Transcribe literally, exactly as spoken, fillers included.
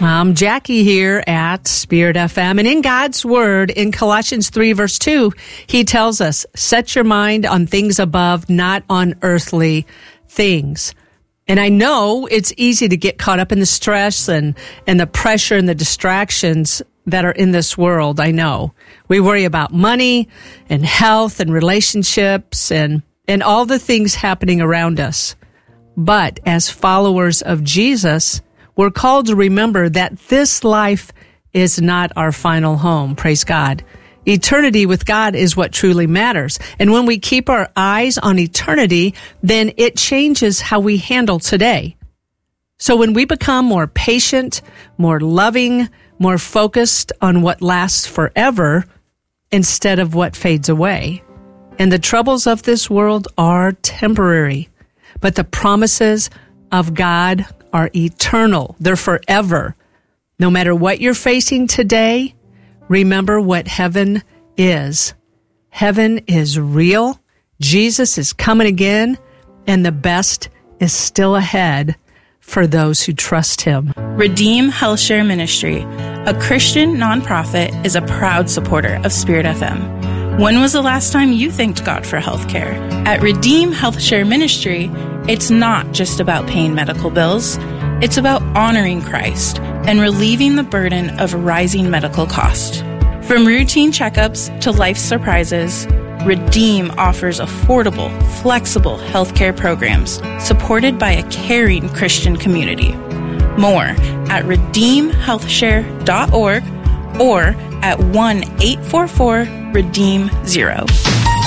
I'm Jackie here at Spirit F M, and in God's Word, in Colossians three, verse two, He tells us, set your mind on things above, not on earthly things. And I know it's easy to get caught up in the stress and, and the pressure and the distractions that are in this world. I know. We worry about money and health and relationships and, and all the things happening around us. But as followers of Jesus, we're called to remember that this life is not our final home. Praise God. Eternity with God is what truly matters. And when we keep our eyes on eternity, then it changes how we handle today. So when we become more patient, more loving, more focused on what lasts forever instead of what fades away. And the troubles of this world are temporary, but the promises of God are eternal. They're forever. No matter what you're facing today, remember what heaven is. Heaven is real. Jesus is coming again, and the best is still ahead for those who trust Him. Redeem HealthShare Ministry, a Christian nonprofit, is a proud supporter of Spirit F M. When was the last time you thanked God for healthcare? At Redeem HealthShare Ministry, it's not just about paying medical bills. It's about honoring Christ and relieving the burden of rising medical costs. From routine checkups to life surprises, Redeem offers affordable, flexible healthcare programs supported by a caring Christian community. More at redeem health share dot org or at one eight four four redeem zero.